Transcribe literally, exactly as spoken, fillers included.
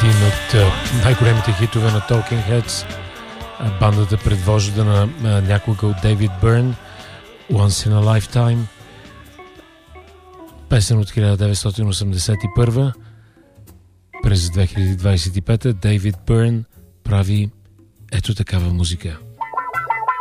един от най-големите хитове на Talking Heads, бандата предвождана на някога от Дейвид Бърн, Once in a Lifetime, песен от хиляда деветстотин осемдесет и първа. През две хиляди двадесет и пета Дейвид Бърн прави ето такава музика.